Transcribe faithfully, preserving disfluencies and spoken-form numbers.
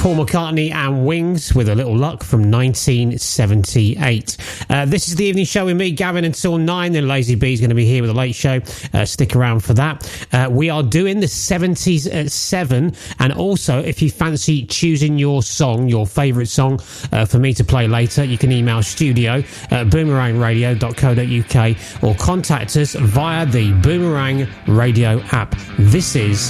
Paul McCartney and Wings with A Little Luck from nineteen seventy-eight. Uh, this is the evening show with me, Gavin, until nine. Then Lazy B's going to be here with a late show. Uh, stick around for that. Uh, we are doing the seventies at seven. And also, if you fancy choosing your song, your favourite song uh, for me to play later, you can email studio at boomerang radio dot co dot uk or contact us via the Boomerang Radio app. This is